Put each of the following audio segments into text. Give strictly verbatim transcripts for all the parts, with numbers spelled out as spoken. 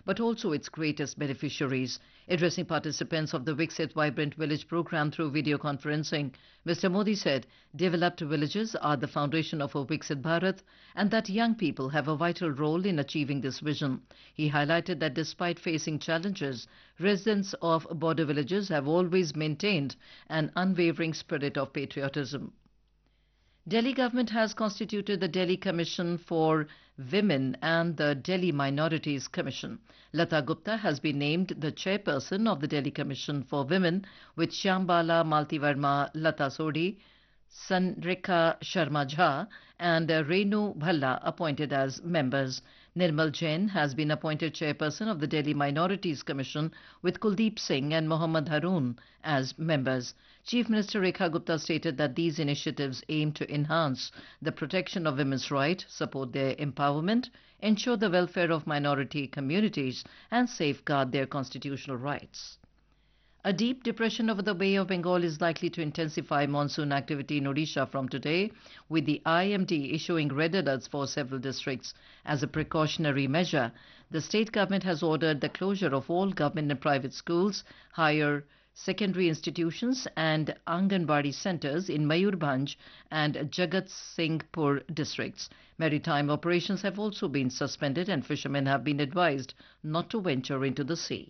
but also its greatest beneficiaries. Addressing participants of the Viksit Vibrant Village program through video conferencing, Mister Modi said developed villages are the foundation of a Viksit Bharat and that young people have a vital role in achieving this vision. He highlighted that despite facing challenges, residents of border villages have always maintained an unwavering spirit of patriotism. Delhi government has constituted the Delhi Commission for Women and the Delhi Minorities Commission. Lata Gupta has been named the chairperson of the Delhi Commission for Women, with Shyambala Maltivarma Lata Sodhi, Sanrekha Sharma Jha and Renu Bhalla appointed as members. Nirmal Jain has been appointed chairperson of the Delhi Minorities Commission, with Kuldeep Singh and Mohammad Haroon as members. Chief Minister Rekha Gupta stated that these initiatives aim to enhance the protection of women's rights, support their empowerment, ensure the welfare of minority communities, and safeguard their constitutional rights. A deep depression over the Bay of Bengal is likely to intensify monsoon activity in Odisha from today, with the I M D issuing red alerts for several districts. As a precautionary measure, the state government has ordered the closure of all government and private schools, higher secondary institutions and Anganwadi centers in Mayurbhanj and Jagat Singhpur districts. Maritime operations have also been suspended and fishermen have been advised not to venture into the sea.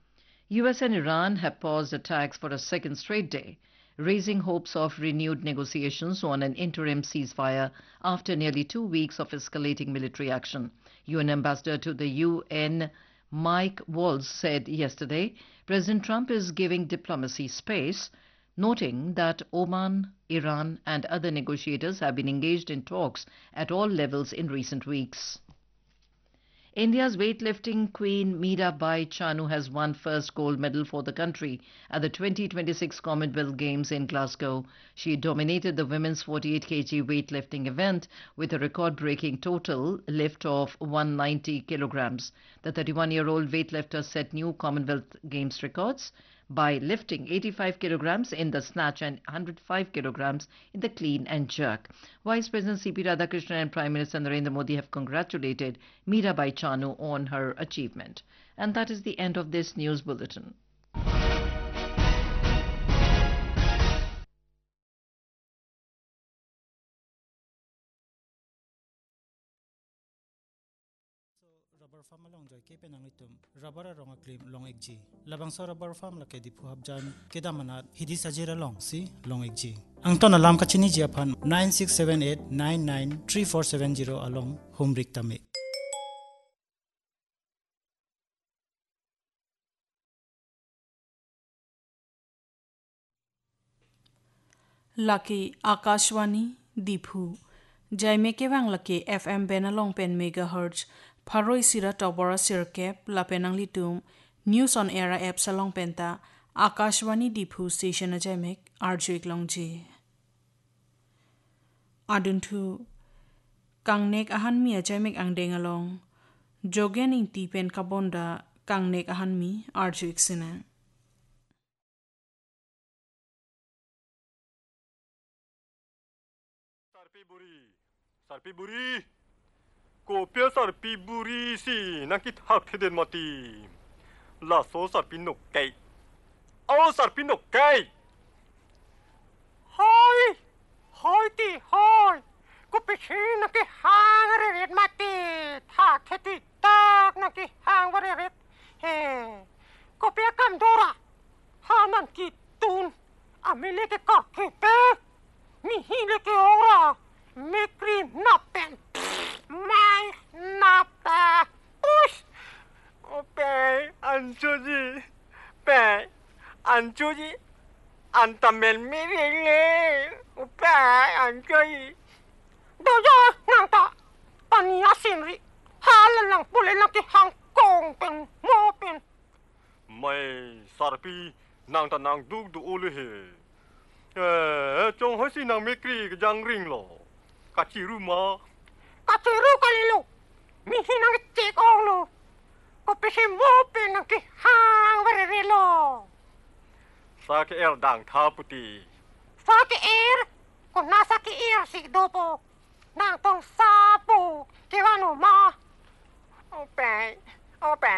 U S and Iran have paused attacks for a second straight day, raising hopes of renewed negotiations on an interim ceasefire after nearly two weeks of escalating military action. U N Ambassador to the U N Mike Waltz said yesterday President Trump is giving diplomacy space, noting that Oman, Iran and other negotiators have been engaged in talks at all levels in recent weeks. India's weightlifting queen Mirabai Chanu has won first gold medal for the country at the twenty twenty-six Commonwealth Games in Glasgow. She dominated the women's forty-eight kilogram weightlifting event with a record-breaking total lift of one hundred ninety kilograms. The thirty-one-year-old weightlifter set new Commonwealth Games records by lifting eighty-five kilograms in the snatch and one hundred five kilograms in the clean and jerk. Vice President C P Radhakrishnan and Prime Minister Narendra Modi have congratulated Mirabai Chanu on her achievement. And that is the end of this news bulletin. Rubber farm along joy ke penang itum rubber rong a claim long egg labang sa rubber farm la ke dipu habjan kedamanat hidi sajira long si long egg ang ton alam ka chini ji aphan nine six seven eight nine nine three four seven zero along home rik tame Lucky Akashwani Diphu Jaime kewang laki F M benalong pen megahertz Paroi sira tobora sirkep la penang litum News on Era app salong penta Akashwani Diphu station ajamek arjuik longji Aduntu Kangnek ahan mi ajamek ang dengalong Jogening ti pen kabonda Kangnek ahan mi arjuik sinang Sarpi buri, sarpi buri, kopya sarpi buri si nakit hak theden mati, laso sarpi nokai, oh sarpi nokai, Hoi, hoi ti hoi, kopichi nakit hang red mati, hak teti tak nakit hang red, he, kopya kam dora, hanan kitun, amile ke kakipe. Mihile ke ora, mikri napen, mai napa, push. ope anjoji, pe anjoji, antamel mirile, ope anjoji. Dojo nangta, pania sinri, halalang pule laki hang kong pen mo pen. Mai sarpi nang tanang duk du olehe. Eh, chong hosi nang mikri ke jang ring lo. Kaciru ma. Kaciru kali lo. Mihi nang cek ong lo. Kopisi mo pen nang ki hang verere lo. Sa ke el dang tha puti. Sa ke er. Kung nasa ki er si dopo. Nang tong sapo. Kiwano ma. Ope. Ope.